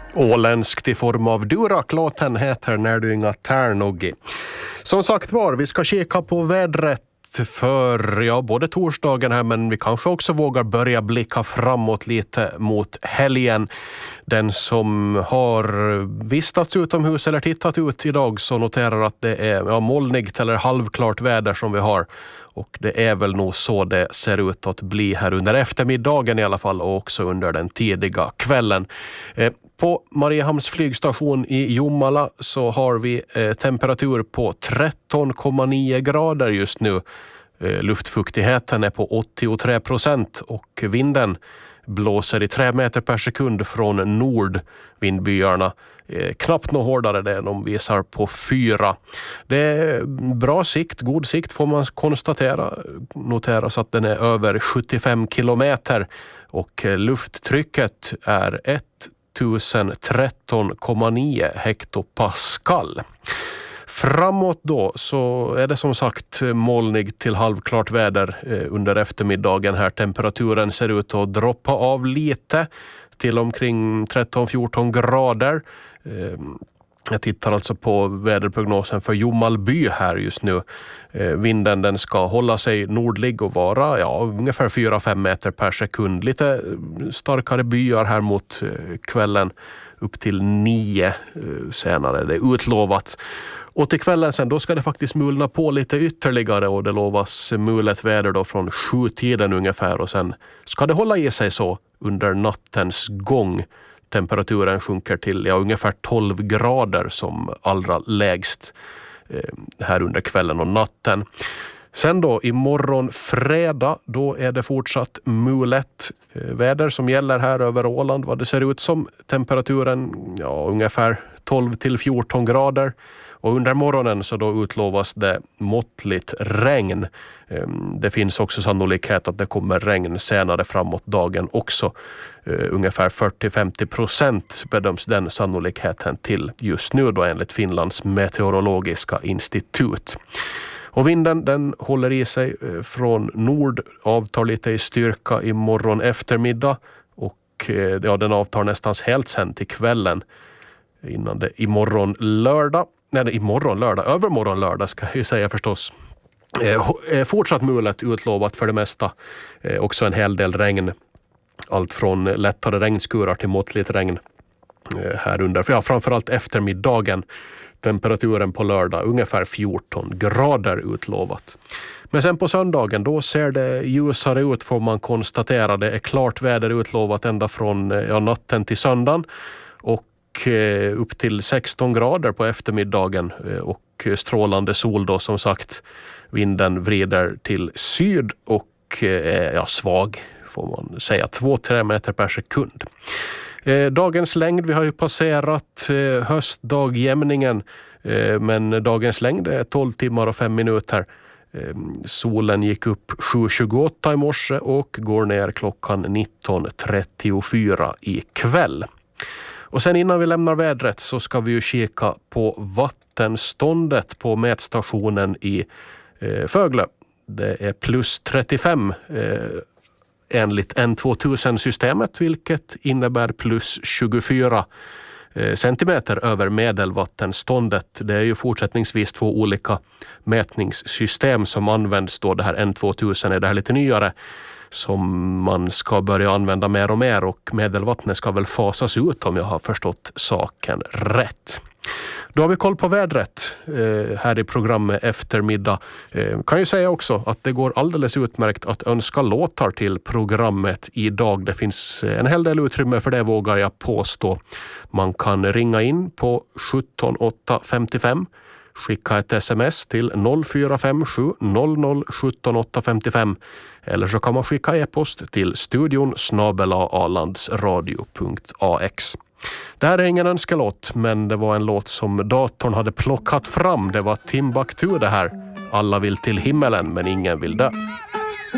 Åländskt i form av Durak. Låten heter När du inga tärnoggi. Som sagt var, vi ska kika på vädret för både torsdagen här, men vi kanske också vågar börja blicka framåt lite mot helgen. Den som har vistats utomhus eller tittat ut idag så noterar att det är molnigt eller halvklart väder som vi har. Och det är väl nog så det ser ut att bli här under eftermiddagen i alla fall, och också under den tidiga kvällen. På Mariehamns flygstation i Jomala så har vi temperatur på 13,9 grader just nu. Luftfuktigheten är på 83% och vinden blåser i 3 meter per sekund från nord, vindbyarna. Knappt något hårdare, det de visar på 4. Det är bra sikt, god sikt får man konstatera. Noteras att den är över 75 kilometer och lufttrycket är 1013,9 hektopascal. Framåt då så är det som sagt molnigt till halvklart väder under eftermiddagen här. Temperaturen ser ut att droppa av lite till omkring 13-14 grader. Jag tittar alltså på väderprognosen för Jomalby här just nu. Vinden den ska hålla sig nordlig och vara ungefär 4-5 meter per sekund. Lite starkare byar här mot kvällen, upp till 9 senare. Det är utlovat. Och till kvällen sen, då ska det faktiskt mulna på lite ytterligare, och det lovas mulet väder då från 7-tiden ungefär, och sen ska det hålla i sig så under nattens gång. Temperaturen sjunker till ungefär 12 grader som allra lägst här under kvällen och natten. Sen då imorgon fredag, då är det fortsatt mulet väder som gäller här över Åland. Vad det ser ut som, temperaturen ungefär 12-14 grader. Och under morgonen så då utlovas det måttligt regn. Det finns också sannolikhet att det kommer regn senare framåt dagen också. Ungefär 40-50% bedöms den sannolikheten till just nu då enligt Finlands meteorologiska institut. Och vinden den håller i sig från nord, avtar lite i styrka imorgon eftermiddag, och den avtar nästan helt sen till kvällen innan det övermorgon lördag ska jag ju säga förstås. Fortsatt mulet utlovat för det mesta. Också en hel del regn. Allt från lättare regnskurar till måttligt regn här under. Framförallt eftermiddagen. Temperaturen på lördag ungefär 14 grader utlovat. Men sen på söndagen då ser det ljusare ut får man konstatera. Det är klart väder utlovat ända från natten till söndagen. Och upp till 16 grader på eftermiddagen och strålande sol då som sagt. Vinden vrider till syd och svag får man säga, 2-3 meter per sekund. Dagens längd, vi har ju passerat höstdagjämningen, men dagens längd är 12 timmar och 5 minuter. Solen gick upp 7.28 i morse och går ner klockan 19.34 ikväll. Och sen innan vi lämnar vädret så ska vi ju kika på vattenståndet på mätstationen i Föglö. Det är plus 35 enligt N2000-systemet, vilket innebär plus 24 centimeter över medelvattenståndet. Det är ju fortsättningsvis 2 olika mätningssystem som används då. Det här N2000 är det här lite nyare som man ska börja använda mer och mer, och medelvattnet ska väl fasas ut om jag har förstått saken rätt. Då har vi koll på vädret här i programmet eftermiddag. Kan ju säga också att det går alldeles utmärkt att önska låtar till programmet idag. Det finns en hel del utrymme för det, vågar jag påstå. Man kan ringa in på 17855. Skicka ett sms till 0457 00 17855, eller så kan man skicka e-post till studion@alandsradio.ax. Det här är ingen önskelåt, men det var en låt som datorn hade plockat fram. Det var Timbuktu det här. Alla vill till himmelen men ingen vill dö.